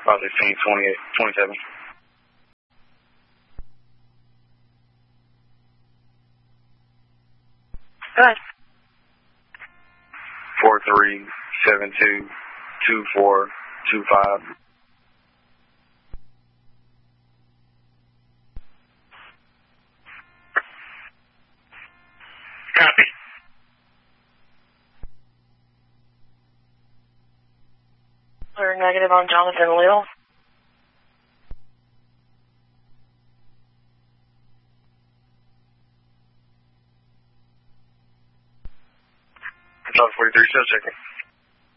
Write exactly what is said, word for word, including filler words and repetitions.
five sixteen, twenty-eight, twenty-seven. Go ahead. four three seven two two four two five. Copy. Clear negative on Jonathan Little. South forty-three, still checking.